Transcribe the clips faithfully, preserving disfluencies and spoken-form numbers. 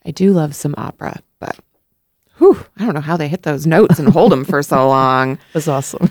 I do love some opera, but whew, I don't know how they hit those notes and hold them for so long. It was awesome.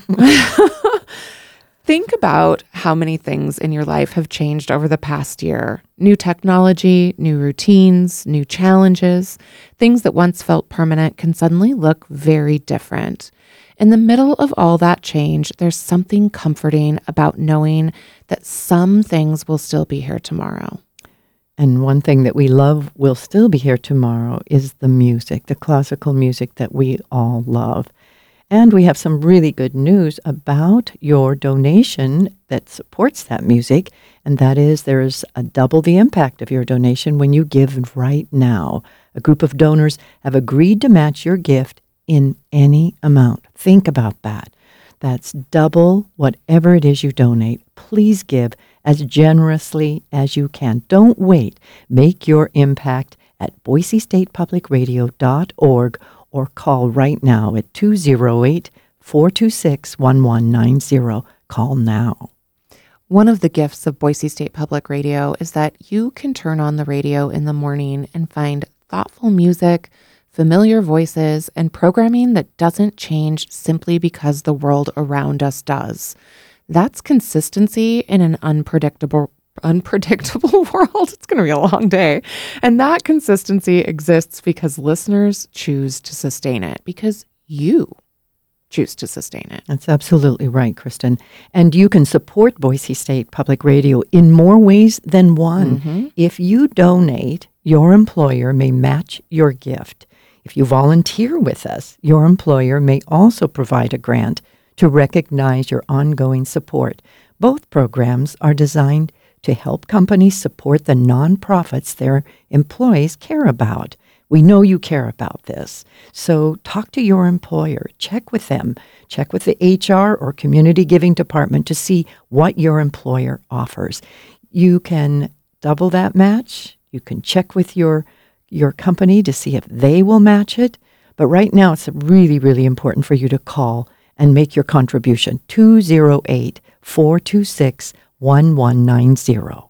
Think about how many things in your life have changed over the past year. New technology, new routines, new challenges. Things that once felt permanent can suddenly look very different. In the middle of all that change, there's something comforting about knowing that some things will still be here tomorrow. And one thing that we love will still be here tomorrow is the music, the classical music that we all love. And we have some really good news about your donation that supports that music, and that is there's a double the impact of your donation when you give right now. A group of donors have agreed to match your gift in any amount. Think about that. That's double whatever it is you donate. Please give as generously as you can. Don't wait. Make your impact at boise state public radio dot org or call right now at two oh eight, four two six, one one nine zero. Call now. One of the gifts of Boise State Public Radio is that you can turn on the radio in the morning and find thoughtful music, familiar voices, and programming that doesn't change simply because the world around us does. That's consistency in an unpredictable unpredictable world. It's going to be a long day. And that consistency exists because listeners choose to sustain it, because you choose to sustain it. That's absolutely right, Kristen. And you can support Boise State Public Radio in more ways than one. Mm-hmm. If you donate, your employer may match your gift. If you volunteer with us, your employer may also provide a grant to recognize your ongoing support. Both programs are designed to help companies support the nonprofits their employees care about. We know you care about this. So talk to your employer. Check with them. Check with the H R or community giving department to see what your employer offers. You can double that match. You can check with your your company to see if they will match it. But right now, it's really, really important for you to call and make your contribution. two oh eight, four two six, one one nine zero.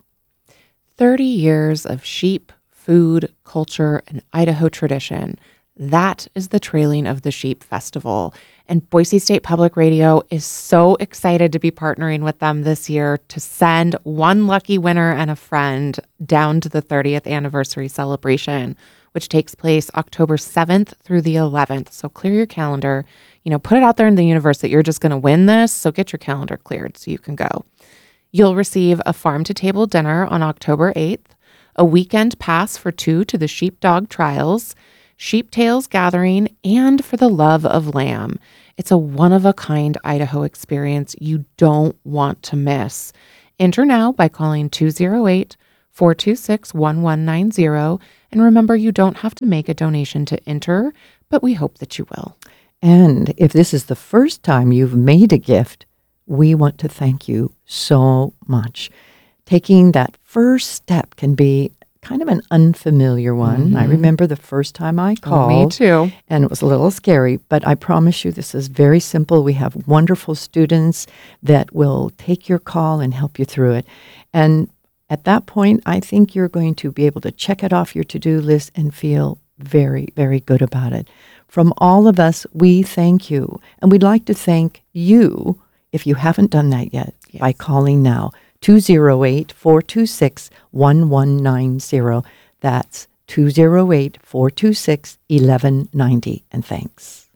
thirty years of sheep, food, culture, and Idaho tradition. That is the Trailing of the Sheep Festival. And Boise State Public Radio is so excited to be partnering with them this year to send one lucky winner and a friend down to the thirtieth anniversary celebration, which takes place October seventh through the eleventh. So clear your calendar. You know, put it out there in the universe that you're just going to win this. So get your calendar cleared so you can go. You'll receive a farm-to-table dinner on October eighth, a weekend pass for two to the Sheepdog Trials, Sheep Tails Gathering, and For the Love of Lamb. It's a one-of-a-kind Idaho experience you don't want to miss. Enter now by calling two oh eight, four two six, one one nine zero. And remember, you don't have to make a donation to enter, but we hope that you will. And if this is the first time you've made a gift, we want to thank you so much. Taking that first step can be kind of an unfamiliar one. Mm-hmm. I remember the first time I called. Oh, me too. And it was a little scary, but I promise you this is very simple. We have wonderful students that will take your call and help you through it. And at that point, I think you're going to be able to check it off your to-do list and feel very, very good about it. From all of us, we thank you. And we'd like to thank you, if you haven't done that yet, yes, by calling now. two oh eight, four two six, one one nine zero. That's two oh eight, four two six, one one nine zero. And thanks.